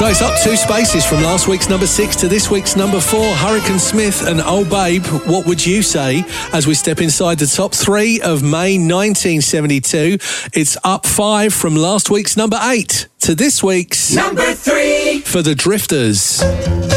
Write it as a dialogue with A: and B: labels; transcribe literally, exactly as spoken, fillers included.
A: So it's up two spaces from last week's number six to this week's number four. Hurricane Smith and Oh Babe, What Would You Say? As we step inside the top three of May nineteen seventy-two, it's up five from last week's number eight to this week's
B: number three
A: for the Drifters.